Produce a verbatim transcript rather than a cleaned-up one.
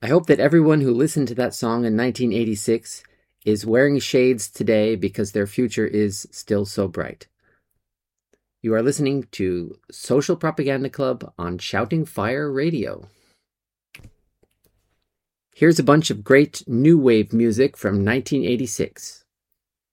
I hope that everyone who listened to that song in nineteen eighty-six is wearing shades today because their future is still so bright. You are listening to Social Propaganda Club on Shouting Fire Radio. Here's a bunch of great new wave music from nineteen eighty-six.